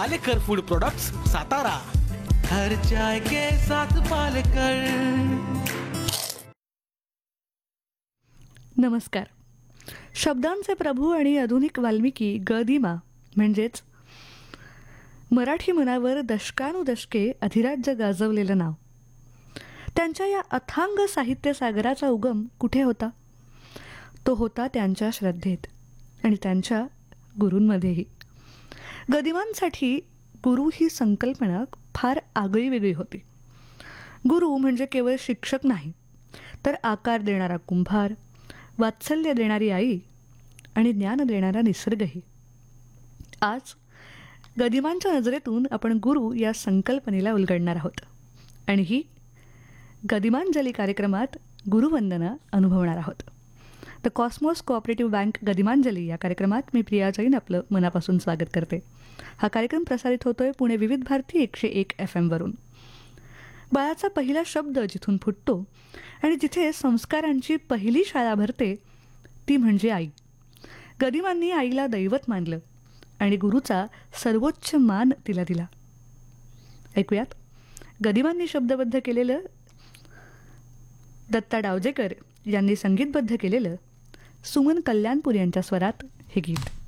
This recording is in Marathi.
Palekar food products, Satara. हर चाय के साथ पालेकर. नमस्कार. शब्दांचे प्रभू आणि आधुनिक वाल्मिकी गदिमा म्हणजेच मराठी मनावर दशकानुदशके अधिराज्य गाजवलेलं नाव. त्यांच्या या अथांग साहित्य सागराचा उगम कुठे होता? तो होता त्यांच्या श्रद्धेत आणि त्यांच्या गुरूंमध्येही. गदिमांसाठी गुरु ही संकल्पना फार आगळी वेगळी होती. गुरु म्हणजे केवळ शिक्षक नाही, तर आकार देणारा कुंभार, वात्सल्य देणारी आई आणि ज्ञान देणारा निसर्गही. आज गदिमांच्या नजरेतून आपण गुरु या संकल्पनेला उलगडणार आहोत आणि ही गदिमांजली कार्यक्रमात गुरुवंदना अनुभवणार आहोत. द कॉस्मॉस कोऑपरेटिव्ह बँक गदिमांजली या कार्यक्रमात मी प्रिया जैन आपलं मनापासून स्वागत करते. हा कार्यक्रम प्रसारित होतोय पुणे विविध भारती 101 FM वरून. बाळाचा पहिला शब्द जिथून फुटतो आणि जिथे संस्कारांची पहिली शाळा भरते ती म्हणजे आई. गदिमांनी आईला दैवत मानलं आणि गुरुचा सर्वोच्च मान तिला दिला. ऐकूयात गदिमांनी शब्दबद्ध केलेलं, दत्ता डावजेकर यांनी संगीतबद्ध केलेलं, सुमन कल्याणपूर यांच्या स्वरात हे गीत.